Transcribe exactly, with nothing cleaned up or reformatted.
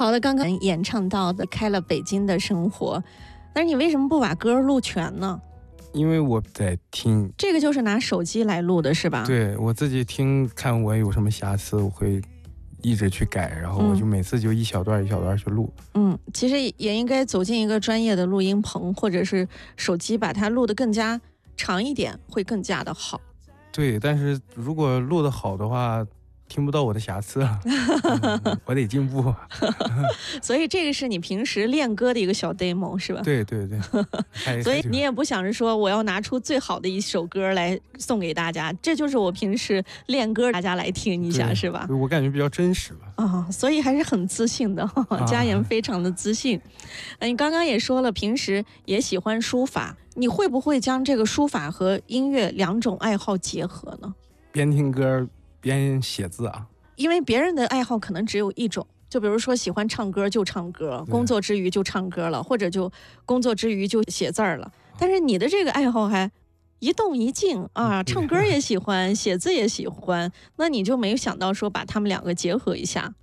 好的，刚刚演唱到的开了北京的生活，但是你为什么不把歌录全呢？ 因为我在听， 这个就是拿手机来录的是吧？ 对，我自己听，看我有什么瑕疵，我会一直去改，然后我就每次就一小段一小段去录。 嗯，其实也应该走进一个专业的录音棚，或者是手机把它录得更加长一点，会更加的好。 对，但是如果录得好的话，听不到我的瑕疵了、嗯、我得进步。 所以这个是你平时练歌的一个小 demo 是吧？ 对对对。 所以你也不想着说我要拿出最好的一首歌来送给大家，这就是我平时练歌大家来听一下是吧？ 我感觉比较真实吧。 啊、哦，所以还是很自信的。嘉言非常的自信。啊、你刚刚也说了，平时也喜欢书法，你会不会将这个书法和音乐两种爱好结合呢？ 边听歌边写字啊？ 因为别人的爱好可能只有一种，就比如说喜欢唱歌就唱歌，工作之余就唱歌了，或者就工作之余就写字了。但是你的这个爱好还一动一静啊，唱歌也喜欢，写字也喜欢，那你就没有想到说把他们两个结合一下？